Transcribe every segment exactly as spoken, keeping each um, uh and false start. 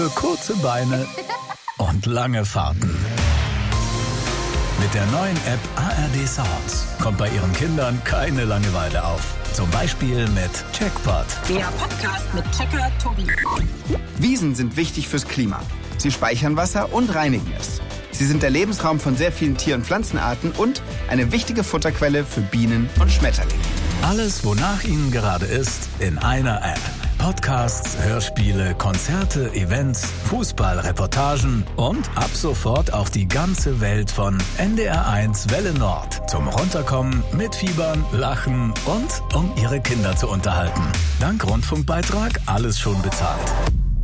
Kurze Beine und lange Fahrten. Mit der neuen App A R D Sounds kommt bei Ihren Kindern keine Langeweile auf. Zum Beispiel mit Checkpot. Der Podcast mit Checker Tobi. Wiesen sind wichtig fürs Klima. Sie speichern Wasser und reinigen es. Sie sind der Lebensraum von sehr vielen Tier- und Pflanzenarten und eine wichtige Futterquelle für Bienen und Schmetterlinge. Alles, wonach Ihnen gerade ist, in einer App. Podcasts, Hörspiele, Konzerte, Events, Fußball-Reportagen und ab sofort auch die ganze Welt von N D R eins Welle Nord. Zum Runterkommen, mitfiebern, lachen und um Ihre Kinder zu unterhalten. Dank Rundfunkbeitrag alles schon bezahlt.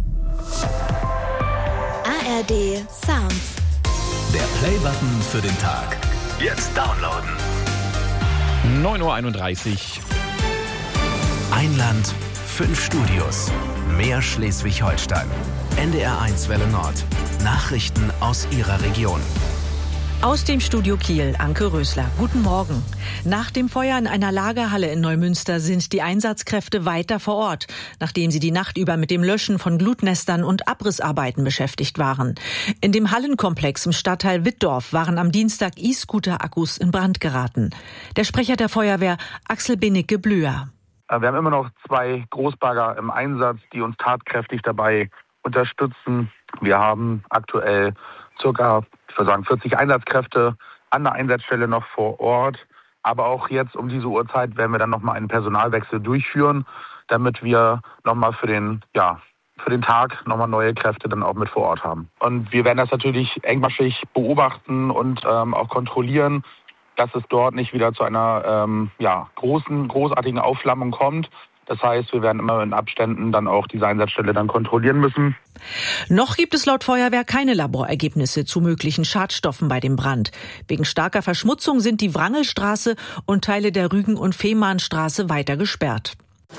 A R D Sounds. Der Playbutton für den Tag. Jetzt downloaden. neun Uhr einunddreißig. Ein Land, fünf Studios. Mehr Schleswig-Holstein. N D R eins Welle Nord. Nachrichten aus Ihrer Region. Aus dem Studio Kiel, Anke Rösler. Guten Morgen. Nach dem Feuer in einer Lagerhalle in Neumünster sind die Einsatzkräfte weiter vor Ort, nachdem sie die Nacht über mit dem Löschen von Glutnestern und Abrissarbeiten beschäftigt waren. In dem Hallenkomplex im Stadtteil Wittdorf waren am Dienstag E-Scooter-Akkus in Brand geraten. Der Sprecher der Feuerwehr, Axel Benecke-Blüher. Wir haben immer noch zwei Großbagger im Einsatz, die uns tatkräftig dabei unterstützen. Wir haben aktuell circa, ich würde sagen, vierzig Einsatzkräfte an der Einsatzstelle noch vor Ort. Aber auch jetzt um diese Uhrzeit werden wir dann nochmal einen Personalwechsel durchführen, damit wir nochmal für den, ja, für den Tag nochmal neue Kräfte dann auch mit vor Ort haben. Und wir werden das natürlich engmaschig beobachten und ähm, auch kontrollieren, dass es dort nicht wieder zu einer ähm, ja, großen, großartigen Aufflammung kommt. Das heißt, wir werden immer in Abständen dann auch diese Einsatzstelle dann kontrollieren müssen. Noch gibt es laut Feuerwehr keine Laborergebnisse zu möglichen Schadstoffen bei dem Brand. Wegen starker Verschmutzung sind die Wrangelstraße und Teile der Rügen- und Fehmarnstraße weiter gesperrt.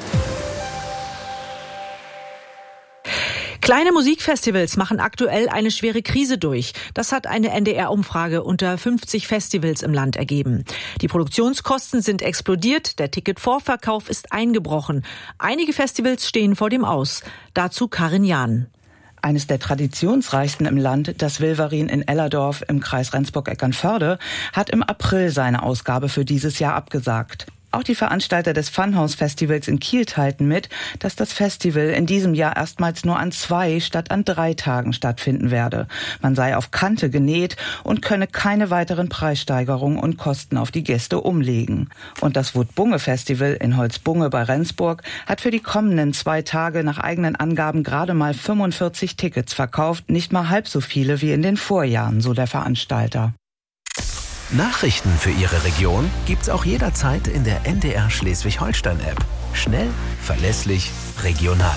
Kleine Musikfestivals machen aktuell eine schwere Krise durch. Das hat eine N D R-Umfrage unter fünfzig Festivals im Land ergeben. Die Produktionskosten sind explodiert, der Ticketvorverkauf ist eingebrochen. Einige Festivals stehen vor dem Aus. Dazu Karin Jahn. Eines der traditionsreichsten im Land, das Wilverin in Ellerdorf im Kreis Rendsburg-Eckernförde, hat im April seine Ausgabe für dieses Jahr abgesagt. Auch die Veranstalter des Funhouse-Festivals in Kiel teilten mit, dass das Festival in diesem Jahr erstmals nur an zwei statt an drei Tagen stattfinden werde. Man sei auf Kante genäht und könne keine weiteren Preissteigerungen und Kosten auf die Gäste umlegen. Und das Wutbunge-Festival in Holzbunge bei Rendsburg hat für die kommenden zwei Tage nach eigenen Angaben gerade mal fünfundvierzig Tickets verkauft, nicht mal halb so viele wie in den Vorjahren, so der Veranstalter. Nachrichten für Ihre Region gibt's auch jederzeit in der N D R Schleswig-Holstein-App. Schnell, verlässlich, regional.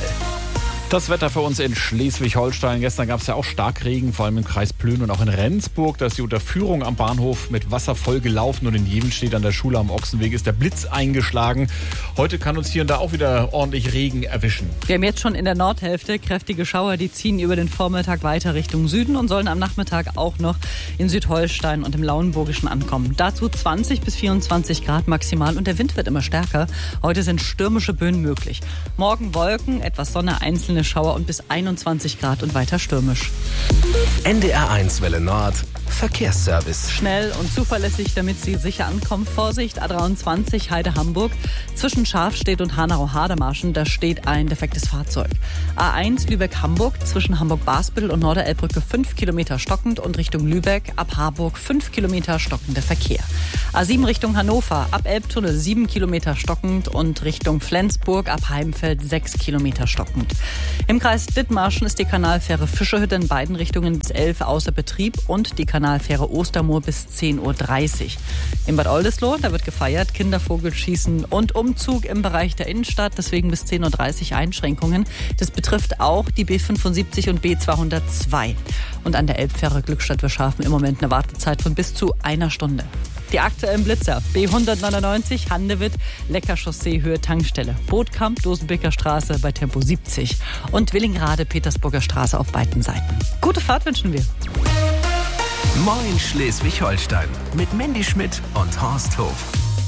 Das Wetter für uns in Schleswig-Holstein. Gestern gab es ja auch Starkregen, vor allem im Kreis Plön und auch in Rendsburg. Da ist die Unterführung am Bahnhof mit Wasser voll gelaufen und in Jevenstedt an der Schule am Ochsenweg ist der Blitz eingeschlagen. Heute kann uns hier und da auch wieder ordentlich Regen erwischen. Wir haben jetzt schon in der Nordhälfte kräftige Schauer, die ziehen über den Vormittag weiter Richtung Süden und sollen am Nachmittag auch noch in Südholstein und im Lauenburgischen ankommen. Dazu zwanzig bis vierundzwanzig Grad maximal und der Wind wird immer stärker. Heute sind stürmische Böen möglich. Morgen Wolken, etwas Sonne, einzelne Schauer und bis einundzwanzig Grad und weiter stürmisch. N D R eins Welle Nord. Verkehrsservice. Schnell und zuverlässig, damit Sie sicher ankommen. Vorsicht, A dreiundzwanzig Heide-Hamburg. Zwischen Schafstedt und Hanau-Hadermarschen, da steht ein defektes Fahrzeug. A eins Lübeck-Hamburg, zwischen Hamburg-Basbüttel und Norderelbbrücke fünf Kilometer stockend und Richtung Lübeck ab Harburg fünf Kilometer stockender Verkehr. A sieben Richtung Hannover, ab Elbtunnel sieben Kilometer stockend und Richtung Flensburg ab Heimfeld sechs Kilometer stockend. Im Kreis Dithmarschen ist die Kanalfähre Fischerhütte in beiden Richtungen bis elf außer Betrieb und die Kanalfähre Ostermoor bis zehn Uhr dreißig. In Bad Oldesloe, da wird gefeiert, Kindervogelschießen und Umzug im Bereich der Innenstadt, deswegen bis zehn Uhr dreißig Einschränkungen. Das betrifft auch die B fünfundsiebzig und B zweihundertzwei. Und an der Elbfähre Glückstadt-Wirschhafen im Moment eine Wartezeit von bis zu einer Stunde. Die aktuellen Blitzer: B hundertneunundneunzig Handewitt, Lecker-Chaussee, Höhe Tankstelle. Bootkamp, Dosenbeker Straße bei Tempo siebzig. Und Willingrade, Petersburger Straße auf beiden Seiten. Gute Fahrt wünschen wir. Moin Schleswig-Holstein mit Mandy Schmidt und Horst Hof.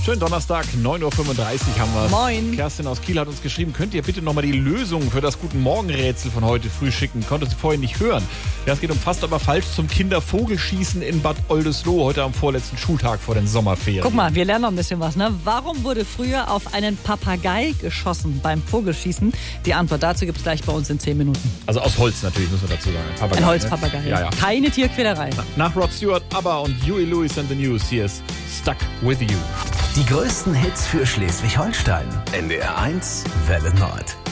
Schönen Donnerstag, neun Uhr fünfunddreißig haben wir. Moin. Kerstin aus Kiel hat uns geschrieben, könnt ihr bitte nochmal die Lösung für das Guten Morgen-Rätsel von heute früh schicken? Konnte sie vorhin nicht hören. Ja, es geht um fast aber falsch zum Kindervogelschießen in Bad Oldesloe, heute am vorletzten Schultag vor den Sommerferien. Guck mal, wir lernen noch ein bisschen was, ne? Warum wurde früher auf einen Papagei geschossen beim Vogelschießen? Die Antwort dazu gibt es gleich bei uns in zehn Minuten. Also aus Holz natürlich, muss man dazu sagen. Papagei, Ein Holzpapagei. Ne? Ja, ja. Keine Tierquälerei. Nach Rod Stewart, ABBA und Huey Lewis and the News, hier ist Stuck With You. Die größten Hits für Schleswig-Holstein. N D R eins Welle Nord.